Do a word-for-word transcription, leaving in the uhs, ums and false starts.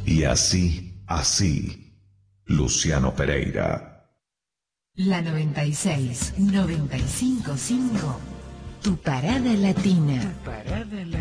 Y así, así, Luciano Pereira. La noventa y seis, noventa y cinco punto cinco, tu parada latina. Tu parada latina.